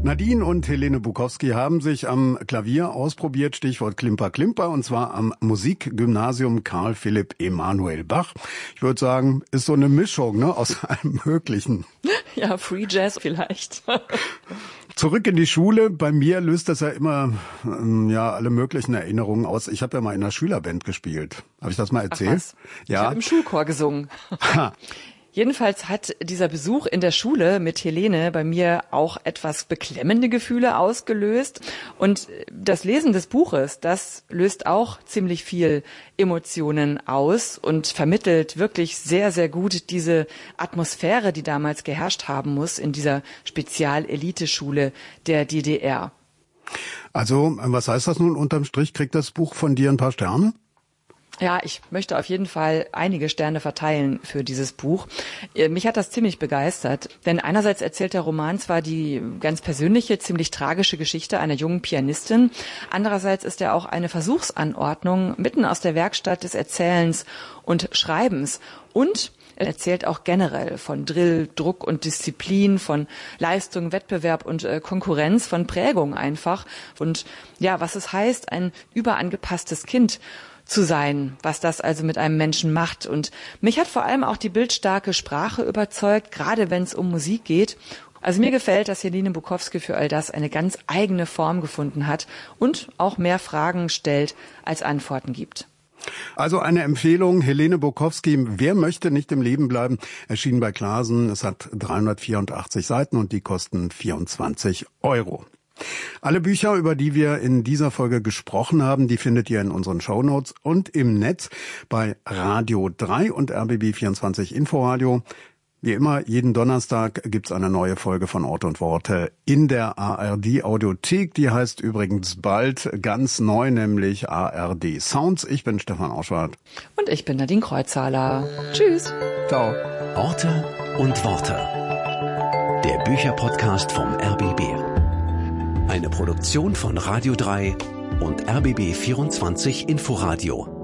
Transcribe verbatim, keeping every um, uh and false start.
Nadine und Helene Bukowski haben sich am Klavier ausprobiert, Stichwort Klimper Klimper, und zwar am Musikgymnasium Karl Philipp Emanuel Bach. Ich würde sagen, ist so eine Mischung, ne, aus allem Möglichen. Ja, Free Jazz vielleicht. Zurück in die Schule. Bei mir löst das ja immer ähm, ja alle möglichen Erinnerungen aus. Ich habe ja mal in einer Schülerband gespielt. Habe ich das mal erzählt? Ach was? Ja. Ich habe im Schulchor gesungen. Ha. Jedenfalls hat dieser Besuch in der Schule mit Helene bei mir auch etwas beklemmende Gefühle ausgelöst. Und das Lesen des Buches, das löst auch ziemlich viel Emotionen aus und vermittelt wirklich sehr, sehr gut diese Atmosphäre, die damals geherrscht haben muss in dieser Spezialeliteschule der D D R. Also, was heißt das nun unterm Strich? Kriegt das Buch von dir ein paar Sterne? Ja, ich möchte auf jeden Fall einige Sterne verteilen für dieses Buch. Mich hat das ziemlich begeistert, denn einerseits erzählt der Roman zwar die ganz persönliche, ziemlich tragische Geschichte einer jungen Pianistin, andererseits ist er auch eine Versuchsanordnung mitten aus der Werkstatt des Erzählens und Schreibens und er erzählt auch generell von Drill, Druck und Disziplin, von Leistung, Wettbewerb und äh, Konkurrenz, von Prägung einfach und ja, was es heißt, ein überangepasstes Kind zu sein, was das also mit einem Menschen macht. Und mich hat vor allem auch die bildstarke Sprache überzeugt, gerade wenn es um Musik geht. Also mir gefällt, dass Helene Bukowski für all das eine ganz eigene Form gefunden hat und auch mehr Fragen stellt, als Antworten gibt. Also eine Empfehlung, Helene Bukowski, Wer möchte nicht im Leben bleiben, erschienen bei Clasen. Es hat dreihundertvierundachtzig Seiten und die kosten vierundzwanzig Euro. Alle Bücher, über die wir in dieser Folge gesprochen haben, die findet ihr in unseren Shownotes und im Netz bei Radio drei und R B B vierundzwanzig Inforadio. Wie immer, jeden Donnerstag gibt's eine neue Folge von Ort und Worte in der A R D-Audiothek. Die heißt übrigens bald ganz neu, nämlich A R D Sounds. Ich bin Stefan Auschwart. Und ich bin Nadine Kreuzhaler. Tschüss. Ciao. Orte und Worte. Der Bücherpodcast vom R B B. Eine Produktion von Radio drei und R B B vierundzwanzig Inforadio.